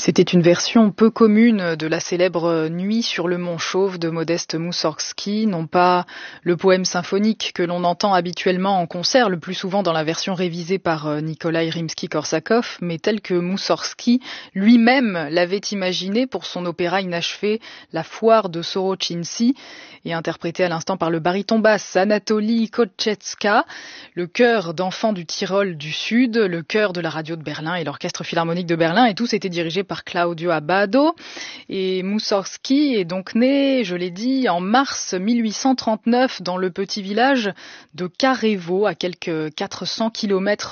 C'était une version peu commune de la célèbre Nuit sur le mont Chauve de Modeste Moussorgsky, non pas le poème symphonique que l'on entend habituellement en concert, le plus souvent dans la version révisée par Nikolai Rimsky-Korsakov, mais tel que Moussorgsky lui-même l'avait imaginé pour son opéra inachevé La Foire de Sorochintsy, et interprété à l'instant par le baryton basse Anatoly Kotchetska, le chœur d'enfants du Tyrol du Sud, le chœur de la radio de Berlin et l'orchestre philharmonique de Berlin, et tous étaient dirigés par Claudio Abbado. Et Moussorgsky est donc né, je l'ai dit, en mars 1839 dans le petit village de Karevo, à quelques 400 km